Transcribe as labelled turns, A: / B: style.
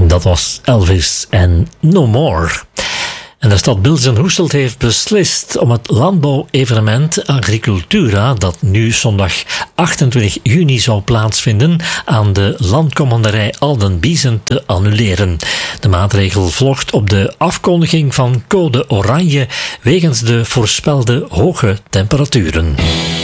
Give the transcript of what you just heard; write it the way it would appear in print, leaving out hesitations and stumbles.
A: Dat was Elvis en No More. En de stad Bilzen-Hoeselt heeft beslist om het landbouwevenement Agricultura, dat nu zondag 28 juni zou plaatsvinden, aan de landcommanderij Alden-Biezen te annuleren. De maatregel volgt op de afkondiging van code oranje wegens de voorspelde hoge temperaturen.